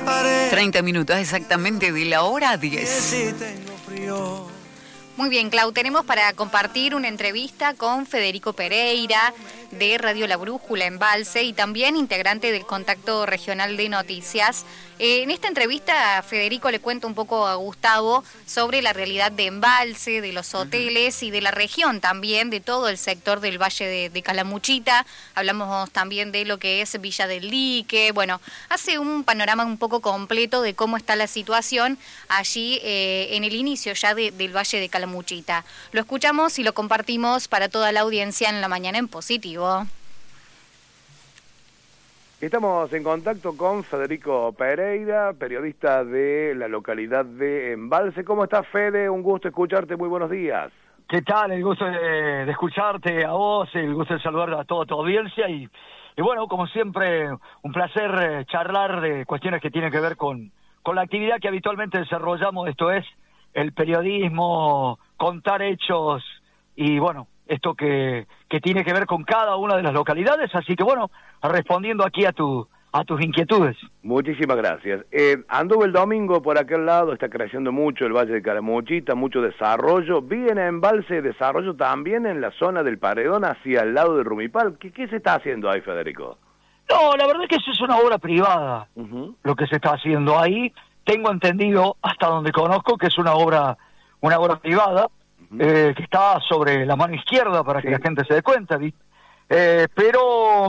30 minutos exactamente de la hora 10. Muy bien, Clau, tenemos para compartir una entrevista con Federico Pereira de Radio La Brújula Embalse y también integrante del Contacto Regional de Noticias. En esta entrevista, Federico le cuenta un poco a Gustavo sobre la realidad de Embalse, de los hoteles y de la región también, de todo el sector del Valle de Calamuchita. Hablamos también de lo que es Villa del Dique. Bueno, hace un panorama un poco completo de cómo está la situación allí en el inicio ya del Valle de Calamuchita. Lo escuchamos y lo compartimos para toda la audiencia en la mañana en positivo. Estamos en contacto con Federico Pereira, periodista de la localidad de Embalse. ¿Cómo estás, Fede? Un gusto escucharte, muy buenos días. ¿Qué tal? El gusto de escucharte a vos, el gusto de saludar a toda tu audiencia y bueno, como siempre, un placer charlar de cuestiones que tienen que ver con la actividad que habitualmente desarrollamos, esto es el periodismo, contar hechos y bueno, esto que tiene que ver con cada una de las localidades, así que bueno, respondiendo aquí a tus inquietudes. Muchísimas gracias. Anduve el domingo por aquel lado, está creciendo mucho el Valle de Calamuchita, mucho desarrollo. Vi en Embalse desarrollo también en la zona del Paredón hacia el lado de Rumipal. ¿Qué se está haciendo ahí, Federico? No, la verdad es que eso es una obra privada, lo que se está haciendo ahí. Tengo entendido, hasta donde conozco, que es una obra privada, que está sobre la mano izquierda para que la gente se dé cuenta, pero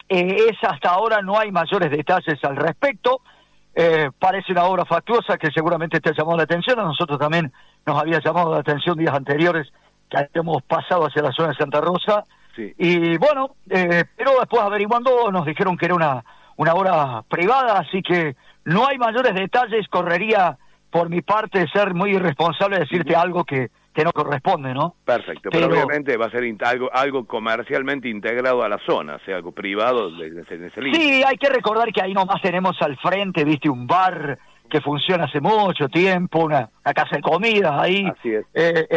hasta ahora no hay mayores detalles al respecto. Parece una obra factuosa que seguramente te ha llamado la atención. A nosotros también nos había llamado la atención días anteriores que habíamos pasado hacia la zona de Santa Rosa. Sí. Y bueno, pero después averiguando nos dijeron que era una obra privada, así que no hay mayores detalles. Correría por mi parte ser muy irresponsable de decirte algo que no corresponde, ¿no? Perfecto, pero obviamente va a ser algo comercialmente integrado a la zona, sea algo privado en ese límite. Sí, hay que recordar que ahí nomás tenemos al frente, viste, un bar que funciona hace mucho tiempo, una casa de comidas ahí. Así es.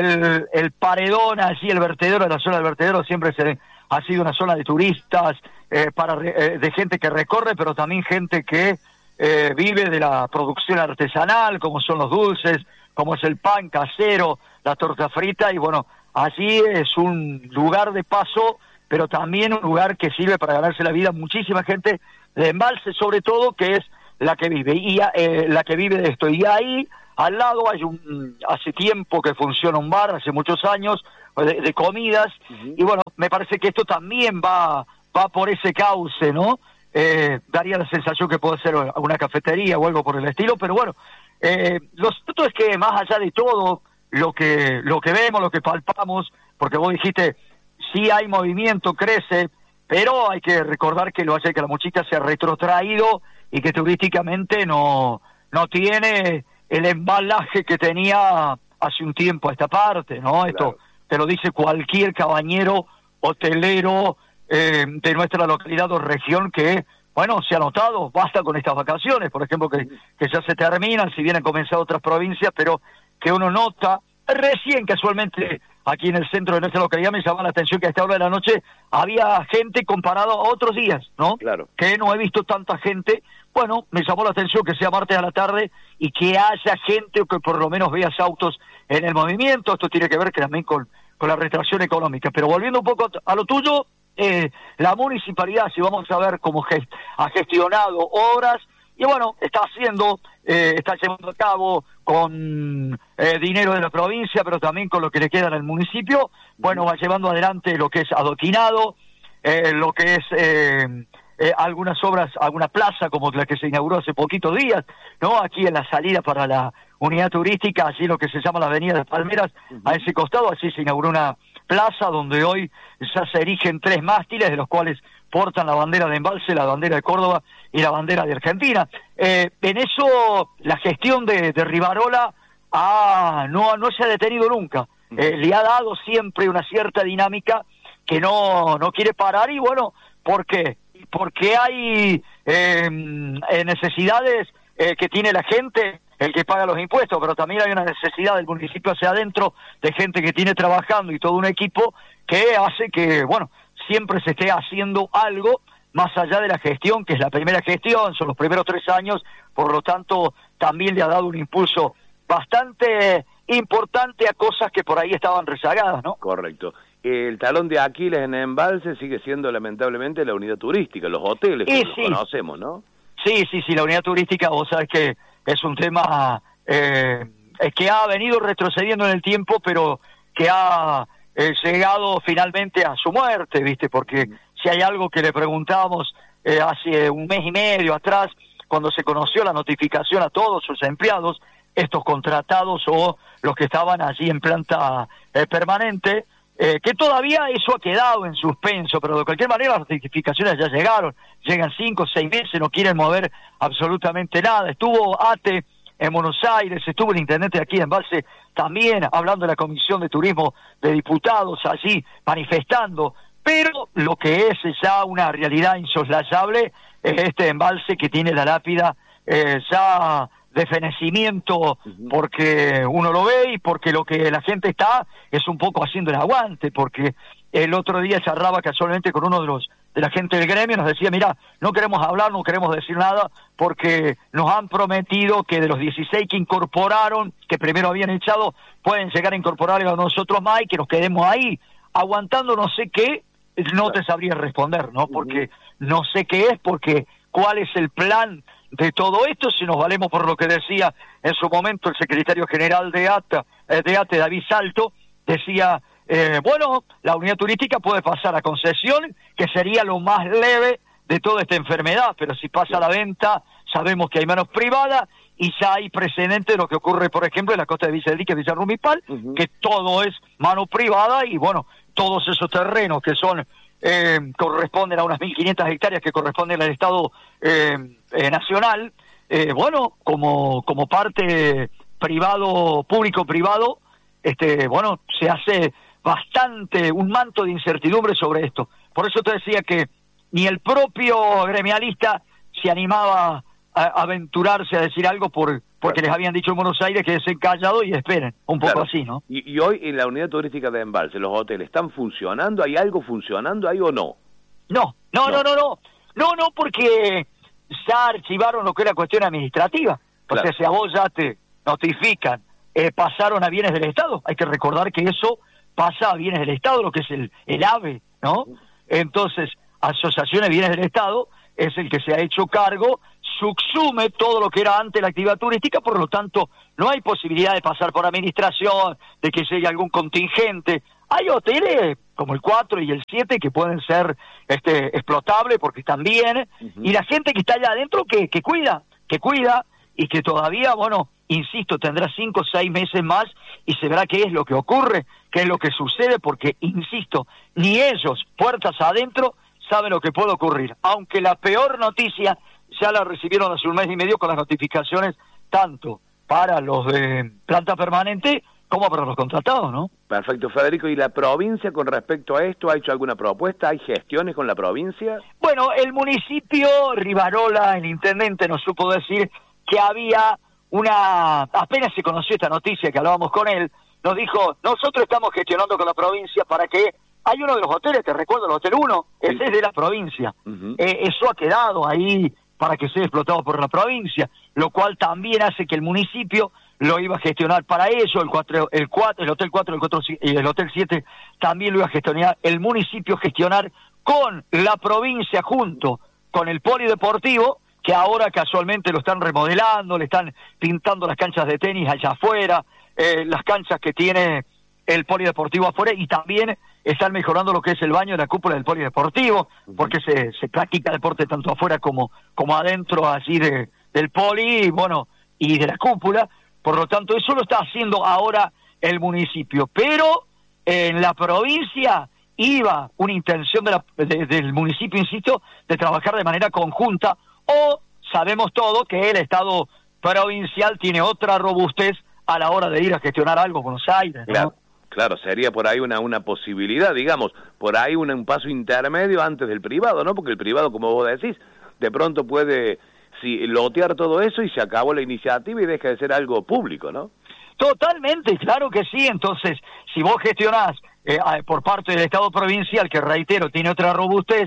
El Paredón, allí el vertedero, la zona del vertedero siempre ha sido una zona de turistas, de gente que recorre, pero también gente que vive de la producción artesanal, como son los dulces, como es el pan casero, la torta frita, y bueno, allí es un lugar de paso, pero también un lugar que sirve para ganarse la vida muchísima gente de Embalse, sobre todo, que es la que vive, la que vive de esto. Y ahí, al lado, hace tiempo que funciona un bar, hace muchos años, de comidas, y bueno, me parece que esto también va por ese cauce, ¿no? Daría la sensación que puede ser una cafetería o algo por el estilo, pero bueno, lo cierto es que más allá de todo lo que vemos, lo que palpamos, porque vos dijiste, sí hay movimiento, crece, pero hay que recordar que el Valle de Calamuchita se ha retrotraído y que turísticamente no tiene el embalaje que tenía hace un tiempo a esta parte, ¿no? Claro. Esto te lo dice cualquier cabañero, hotelero de nuestra localidad o región que, bueno, se ha notado, basta con estas vacaciones, por ejemplo, que ya se terminan, si bien han comenzado otras provincias, pero que uno nota, recién casualmente aquí en el centro de nuestra localidad me llama la atención que a esta hora de la noche había gente comparado a otros días, ¿no? Claro. Que no he visto tanta gente. Bueno, me llamó la atención que sea martes a la tarde y que haya gente o que por lo menos veas autos en el movimiento. Esto tiene que ver también con la retracción económica. Pero volviendo un poco a lo tuyo, la municipalidad, si vamos a ver cómo ha gestionado obras, y bueno, está llevando a cabo con dinero de la provincia, pero también con lo que le queda en el municipio, bueno, va llevando adelante lo que es adoquinado, lo que es algunas obras, alguna plaza como la que se inauguró hace poquitos días, ¿no? Aquí en la salida para la unidad turística, allí lo que se llama la Avenida de Palmeras, a ese costado, allí se inauguró una plaza donde hoy ya se erigen 3 mástiles, de los cuales portan la bandera de Embalse, la bandera de Córdoba y la bandera de Argentina. En eso la gestión de Rivarola no se ha detenido nunca. Le ha dado siempre una cierta dinámica que no quiere parar. Y bueno, ¿por qué? Porque hay necesidades que tiene la gente, el que paga los impuestos, pero también hay una necesidad del municipio hacia adentro, de gente que tiene trabajando y todo un equipo que hace que, bueno, siempre se esté haciendo algo más allá de la gestión, que es la primera gestión, son los primeros 3 años, por lo tanto también le ha dado un impulso bastante importante a cosas que por ahí estaban rezagadas, ¿no? Correcto. El talón de Aquiles en Embalse sigue siendo lamentablemente la unidad turística, los hoteles que los conocemos, ¿no? Sí, la unidad turística, vos sabés que es un tema que ha venido retrocediendo en el tiempo, pero que ha llegado finalmente a su muerte, ¿viste? Porque si hay algo que le preguntábamos hace un mes y medio atrás, cuando se conoció la notificación a todos sus empleados, estos contratados o los que estaban allí en planta permanente, que todavía eso ha quedado en suspenso, pero de cualquier manera las notificaciones ya llegan 5 o 6 meses, no quieren mover absolutamente nada. Estuvo ATE en Buenos Aires, estuvo el intendente de aquí en Embalse también hablando de la Comisión de Turismo de Diputados allí manifestando, pero lo que es ya una realidad insoslayable es este embalse que tiene la lápida ya de fenecimiento, porque uno lo ve y porque lo que la gente está es un poco haciendo el aguante, porque el otro día charlaba casualmente con uno de la gente del gremio, nos decía, mira, no queremos hablar, no queremos decir nada, porque nos han prometido que de los 16 que incorporaron, que primero habían echado, pueden llegar a incorporar a nosotros más y que nos quedemos ahí, aguantando no sé qué, no te sabría responder, ¿no? Porque no sé qué es, porque cuál es el plan de todo esto, si nos valemos por lo que decía en su momento el secretario general de ATE, David Salto, decía, bueno, la unidad turística puede pasar a concesión, que sería lo más leve de toda esta enfermedad, pero si pasa a la venta, sabemos que hay manos privadas, y ya hay precedente de lo que ocurre, por ejemplo, en la costa de Villa del Lique, Villa Rumipal, que todo es mano privada, y bueno, todos esos terrenos que son corresponden a unas 1.500 hectáreas que corresponden al Estado nacional, bueno, como parte privado, público-privado, bueno, se hace bastante un manto de incertidumbre sobre esto. Por eso te decía que ni el propio gremialista se animaba a aventurarse a decir algo porque les habían dicho en Buenos Aires que se callado y esperen, un poco así, ¿no? Y hoy en la unidad turística de Embalse, ¿los hoteles están funcionando? ¿Hay algo funcionando ahí o no? No, porque ya archivaron lo que era cuestión administrativa. Claro. O sea, si a vos ya te notifican, pasaron a bienes del Estado, hay que recordar que eso pasa a bienes del Estado, lo que es el AVE, ¿no? Entonces, Asociaciones de Bienes del Estado es el que se ha hecho cargo, subsume todo lo que era antes la actividad turística, por lo tanto, no hay posibilidad de pasar por administración, de que llegue algún contingente. Hay hoteles como el 4 y el 7 que pueden ser explotables porque están bien, y la gente que está allá adentro que cuida, y que todavía, bueno, insisto, tendrá 5 o 6 meses más y se verá qué es lo que ocurre, qué es lo que sucede, porque, insisto, ni ellos, puertas adentro, saben lo que puede ocurrir. Aunque la peor noticia ya la recibieron hace un mes y medio con las notificaciones, tanto para los de planta permanente como para los contratados, ¿no? Perfecto, Federico. ¿Y la provincia con respecto a esto ha hecho alguna propuesta? ¿Hay gestiones con la provincia? Bueno, el municipio, Rivarola, el intendente, nos supo decir que había apenas se conoció esta noticia que hablábamos con él, nos dijo, nosotros estamos gestionando con la provincia para que hay uno de los hoteles, te recuerdo, el Hotel 1, ese es de la provincia. Eso ha quedado ahí para que sea explotado por la provincia, lo cual también hace que el municipio lo iba a gestionar para eso, el Hotel 4 y el Hotel 7 también lo iba a gestionar, el municipio gestionar con la provincia junto con el polideportivo, que ahora casualmente lo están remodelando, le están pintando las canchas de tenis allá afuera, las canchas que tiene el polideportivo afuera, y también están mejorando lo que es el baño de la cúpula del polideportivo, porque se practica deporte tanto afuera como adentro allí del poli, y bueno, y de la cúpula. Por lo tanto, eso lo está haciendo ahora el municipio, pero en la provincia iba una intención del municipio, insisto, de trabajar de manera conjunta, o sabemos todo que el Estado provincial tiene otra robustez a la hora de ir a gestionar algo con Buenos Aires, ¿no? Claro, sería por ahí una posibilidad, digamos, por ahí un paso intermedio antes del privado, ¿no? Porque el privado, como vos decís, de pronto puede lotear todo eso y se acabó la iniciativa y deja de ser algo público, ¿no? Totalmente, claro que sí. Entonces, si vos gestionás por parte del Estado provincial, que reitero, tiene otra robustez,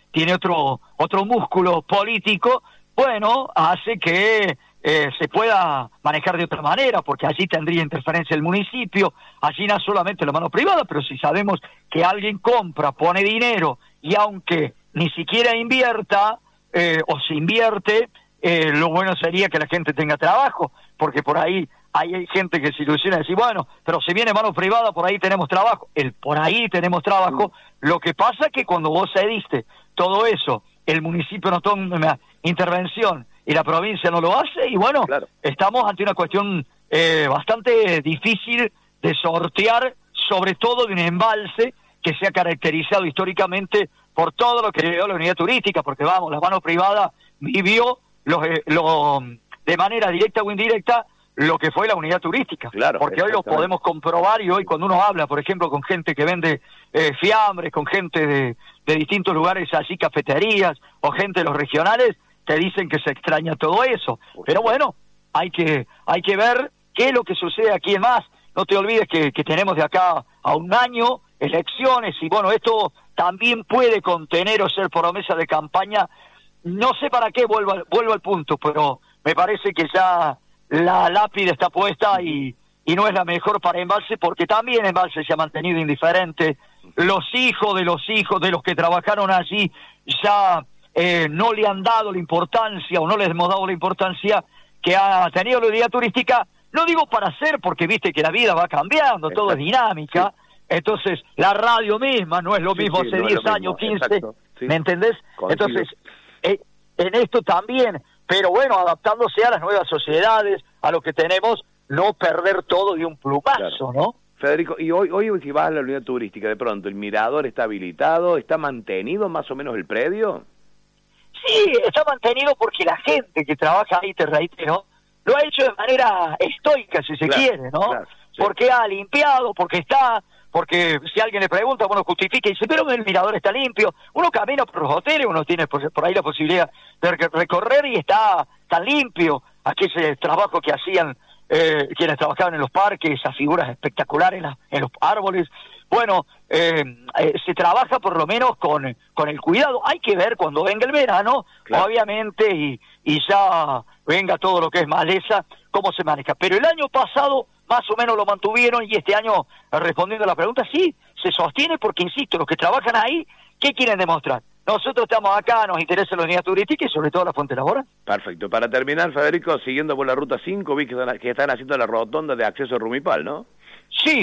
tiene otro músculo político, bueno, hace que se pueda manejar de otra manera, porque allí tendría interferencia el municipio, allí no solamente la mano privada, pero si sabemos que alguien compra, pone dinero, y aunque ni siquiera invierta, o se invierte, lo bueno sería que la gente tenga trabajo, porque por ahí hay gente que se ilusiona y dice, bueno, pero si viene mano privada, por ahí tenemos trabajo. Por ahí tenemos trabajo. Lo que pasa es que cuando vos cediste todo eso, el municipio no toma intervención y la provincia no lo hace, y bueno, claro, estamos ante una cuestión bastante difícil de sortear, sobre todo de un embalse que se ha caracterizado históricamente por todo lo que dio la unidad turística, porque vamos, la mano privada vivió de manera directa o indirecta lo que fue la unidad turística, claro, porque hoy lo podemos comprobar, y hoy cuando uno habla, por ejemplo, con gente que vende fiambres, con gente de distintos lugares, así cafeterías, o gente de los regionales, te dicen que se extraña todo eso. Pero bueno, hay que ver qué es lo que sucede aquí en más. No te olvides que tenemos de acá a un año elecciones, y bueno, esto también puede contener o ser promesa de campaña. No sé para qué, vuelvo al punto, pero me parece que ya la lápida está puesta y no es la mejor para Embalse, porque también Embalse se ha mantenido indiferente. Los hijos de los que trabajaron allí ya no le han dado la importancia, o no les hemos dado la importancia que ha tenido la unidad turística. No digo para hacer, porque viste que la vida va cambiando, exacto, todo es dinámica. Sí. Entonces, la radio misma no es lo mismo hace 10 años, 15, exacto, sí. ¿Me entendés? Coincido. Entonces, en esto también, pero bueno, adaptándose a las nuevas sociedades, a lo que tenemos, no perder todo de un plumazo, claro, ¿no? Federico, y hoy si vas a la unidad turística, de pronto, ¿el mirador está habilitado? ¿Está mantenido más o menos el predio? Sí, está mantenido porque la gente que trabaja ahí, te reitero, lo ha hecho de manera estoica, si se quiere, ¿no? Claro, sí. Porque ha limpiado, porque si alguien le pregunta, bueno, justifica y dice, pero el mirador está limpio. Uno camina por los hoteles, uno tiene por ahí la posibilidad de recorrer y está tan limpio. Aquel trabajo que hacían quienes trabajaban en los parques, esas figuras espectaculares en los árboles. Bueno, se trabaja por lo menos con el cuidado. Hay que ver cuando venga el verano, claro, obviamente, y ya venga todo lo que es maleza, cómo se maneja. Pero el año pasado más o menos lo mantuvieron, y este año, respondiendo a la pregunta, sí, se sostiene porque, insisto, los que trabajan ahí, ¿qué quieren demostrar? Nosotros estamos acá, nos interesa la unidad turística y sobre todo la fuente laboral. Perfecto. Para terminar, Federico, siguiendo por la ruta 5, vi que están haciendo la rotonda de acceso a Rumipal, ¿no? Sí,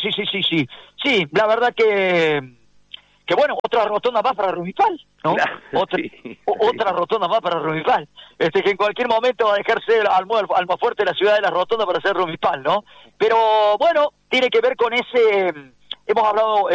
la verdad que bueno, otra rotonda más para Rumipal, ¿no? Claro, otra rotonda más para Rumipal, que en cualquier momento va a dejarse Almafuerte la ciudad de la rotonda para hacer Rumipal, ¿no? Pero bueno, tiene que ver con hemos hablado